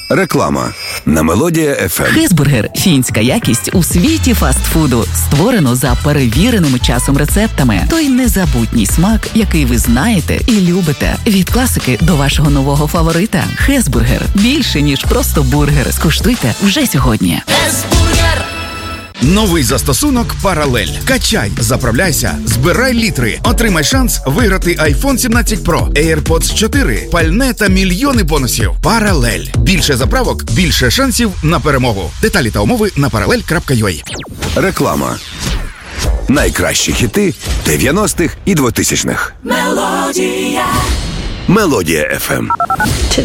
Реклама на Мелодія FM. Хезбургер – фінська якість у світі фастфуду. Створено за перевіреними часом рецептами. Той незабутній смак, який ви знаєте і любите. Від класики до вашого нового фаворита. Хезбургер – більше, ніж просто бургер. Скуштуйте вже сьогодні. Хезбургер! Новий застосунок «Паралель». Качай, заправляйся, збирай літри. Отримай шанс виграти iPhone 17 Pro, AirPods 4, пальне та мільйони бонусів. «Паралель». Більше заправок, більше шансів на перемогу. Деталі та умови на parallel.ua. Реклама. Найкращі хіти 90-х і 2000-х. Мелодія. Мелодія FM.